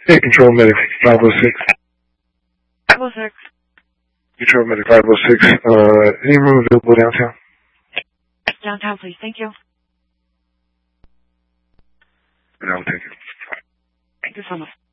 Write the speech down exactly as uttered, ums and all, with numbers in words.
Hey, Control Medic five oh six. five oh six. Control Medic five oh six. Uh, any room available downtown? Downtown, please. Thank you. No, thank you. Thank you so much.